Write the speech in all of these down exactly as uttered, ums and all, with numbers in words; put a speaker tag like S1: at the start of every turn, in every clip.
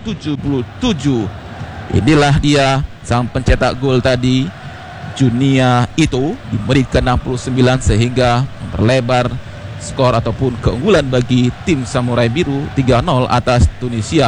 S1: tujuh puluh tujuh. Inilah dia sang pencetak gol tadi, Junia Ito, di menit ke enam puluh sembilan, sehingga memperlebar skor ataupun keunggulan bagi tim Samurai Biru tiga nol atas Tunisia.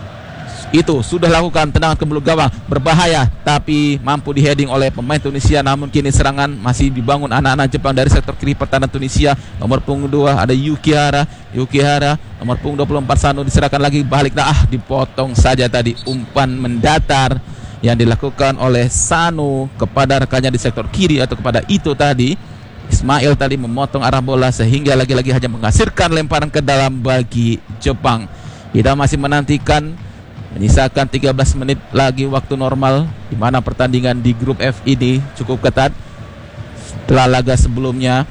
S1: Itu sudah lakukan tendangan ke belakang gawang, berbahaya tapi mampu diheading oleh pemain Tunisia. Namun kini serangan masih dibangun anak-anak Jepang dari sektor kiri pertahanan Tunisia. Nomor punggung dua ada Yukihara, Yukihara nomor punggung dua puluh empat Sano diserahkan lagi balik. Nah, ah, dipotong saja tadi umpan mendatar yang dilakukan oleh Sano kepada rekannya di sektor kiri atau kepada Ito tadi. Ismail tadi memotong arah bola sehingga lagi-lagi hanya menghasilkan lemparan ke dalam bagi Jepang. Kita masih menantikan, menyisakan tiga belas menit lagi waktu normal, di mana pertandingan di grup F ini cukup ketat. Setelah laga sebelumnya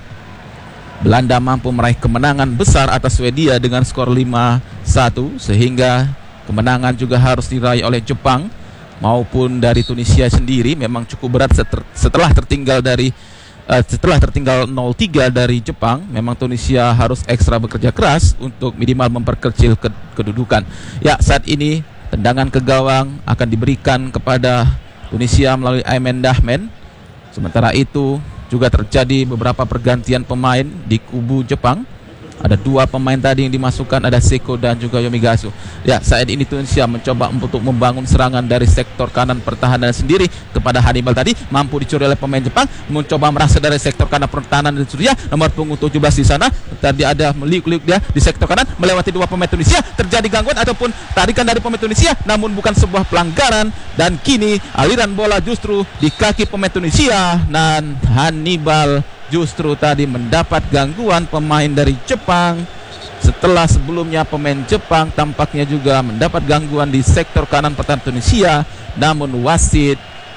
S1: Belanda mampu meraih kemenangan besar atas Swedia dengan skor lima satu, sehingga kemenangan juga harus diraih oleh Jepang maupun dari Tunisia sendiri. Memang cukup berat setelah tertinggal dari uh, setelah tertinggal nol tiga dari Jepang. Memang Tunisia harus ekstra bekerja keras untuk minimal memperkecil kedudukan. Ya, saat ini tendangan ke gawang akan diberikan kepada Tunisia melalui Ayman Dahmen. Sementara itu juga terjadi beberapa pergantian pemain di kubu Jepang. Ada dua pemain tadi yang dimasukkan, ada Seko dan juga Yomigasu. Ya, saat ini Tunisia mencoba untuk membangun serangan dari sektor kanan pertahanan sendiri kepada Hannibal tadi. Mampu dicuri oleh pemain Jepang. Mencoba merasa dari sektor kanan pertahanan dari Surya. Nomor punggung tujuh belas di sana. Tadi ada meliuk-liuk dia di sektor kanan, melewati dua pemain Tunisia. Terjadi gangguan ataupun tarikan dari pemain Tunisia, namun bukan sebuah pelanggaran. Dan kini aliran bola justru di kaki pemain Tunisia. Dan Hannibal justru tadi mendapat gangguan pemain dari Jepang. Setelah sebelumnya pemain Jepang tampaknya juga mendapat gangguan di sektor kanan pertahanan Tunisia. Namun wasit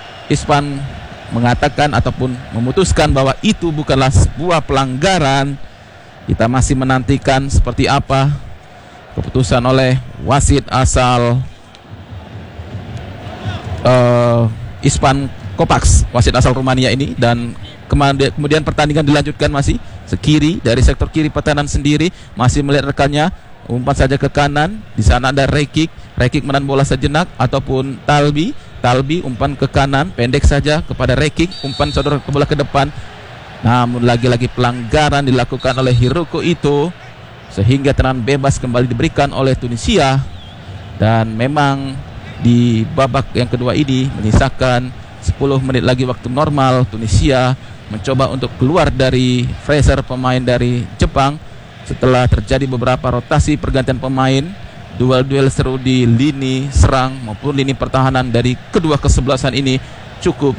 S1: Ispan mengatakan ataupun memutuskan bahwa itu bukanlah sebuah pelanggaran. Kita masih menantikan seperti apa keputusan oleh wasit asal uh, Ispan Kopaks, wasit asal Rumania ini. Dan kemudian pertandingan dilanjutkan masih sekiri dari sektor kiri pertahanan sendiri, masih melihat rekannya, umpan saja ke kanan. Di sana ada Rekik, Rekik menahan bola sejenak, ataupun Talbi, Talbi umpan ke kanan, pendek saja kepada Rekik, umpan sodor ke bola ke depan. Namun lagi-lagi pelanggaran dilakukan oleh Hiroko Ito, sehingga tendangan bebas kembali diberikan oleh Tunisia. Dan memang di babak yang kedua ini menyisakan sepuluh menit lagi waktu normal, Tunisia mencoba untuk keluar dari freezer pemain dari Jepang setelah terjadi beberapa rotasi pergantian pemain. Duel-duel seru di lini serang maupun lini pertahanan dari kedua kesebelasan ini cukup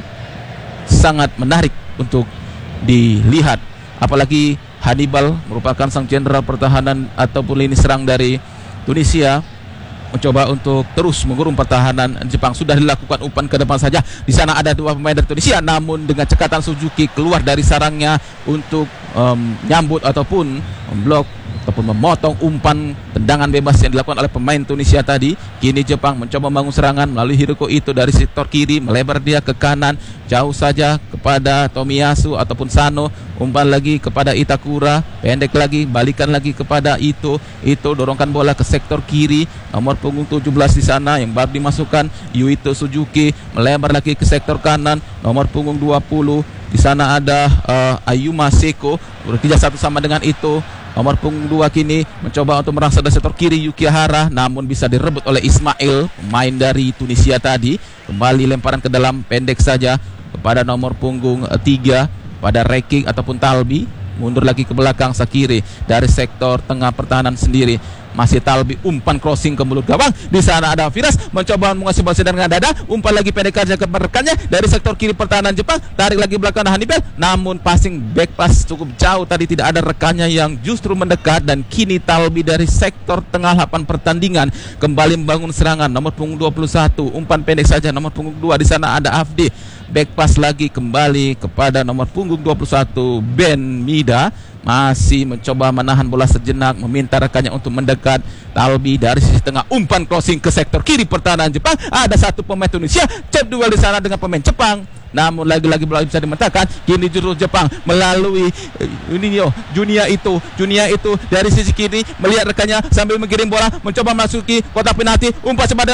S1: sangat menarik untuk dilihat. Apalagi Hannibal merupakan sang jenderal pertahanan ataupun lini serang dari Tunisia, mencoba untuk terus mengurung pertahanan Jepang. Sudah dilakukan umpan ke depan saja. Di sana ada dua pemain dari Tunisia, namun dengan cekatan Suzuki keluar dari sarangnya untuk um, nyambut ataupun memblok ataupun memotong umpan tendangan bebas yang dilakukan oleh pemain Tunisia tadi. Kini Jepang mencoba membangun serangan melalui Hiroko Ito dari sektor kiri, melebar dia ke kanan, jauh saja kepada Tomiyasu ataupun Sano. Umpan lagi kepada Itakura, pendek lagi, balikan lagi kepada Ito. Ito dorongkan bola ke sektor kiri, nomor punggung tujuh belas di sana yang baru dimasukkan Yuito Suzuki, melebar lagi ke sektor kanan, nomor punggung dua puluh. Di sana ada uh, Ayuma Seko, bekerja satu sama dengan Ito. Nomor punggung dua kini mencoba untuk merangsang dari sektor kiri Yukihara, namun bisa direbut oleh Ismail, pemain dari Tunisia tadi. Kembali lemparan ke dalam, pendek saja kepada nomor punggung tiga, pada Rekik ataupun Talbi. Mundur lagi ke belakang Sakiri dari sektor tengah pertahanan sendiri. Masih Talbi, umpan crossing ke mulut gawang. Di sana ada Firas mencoba menguasai bola dengan dada, umpan lagi pendek saja ke rekannya dari sektor kiri pertahanan Jepang. Tarik lagi belakang Hannibal, namun passing back pass cukup jauh tadi, tidak ada rekannya yang justru mendekat. Dan kini Talbi dari sektor tengah lapangan pertandingan kembali membangun serangan. Nomor punggung dua puluh satu, umpan pendek saja nomor punggung dua. Di sana ada Afdi, back pass lagi kembali kepada nomor punggung dua puluh satu Ben Mida. Masih mencoba menahan bola sejenak, meminta rekannya untuk mendekat. Talbi dari sisi tengah, umpan crossing ke sektor kiri pertahanan Jepang. Ada satu pemain Tunisia, cep duel di sana dengan pemain Jepang. Namun lagi-lagi bola bisa dimentakan. Kini justru Jepang melalui ini yo, Junia itu, Junia itu dari sisi kiri melihat rekannya sambil mengirim bola, mencoba masuki kotak penalti, umpan sebadan